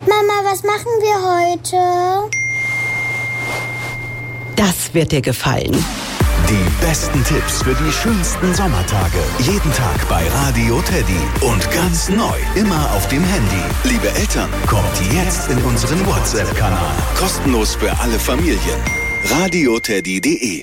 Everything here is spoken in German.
Mama, was machen wir heute? Das wird dir gefallen. Die besten Tipps für die schönsten Sommertage. Jeden Tag bei Radio Teddy. Und ganz neu, immer auf dem Handy. Liebe Eltern, kommt jetzt in unseren WhatsApp-Kanal. Kostenlos für alle Familien. radioteddy.de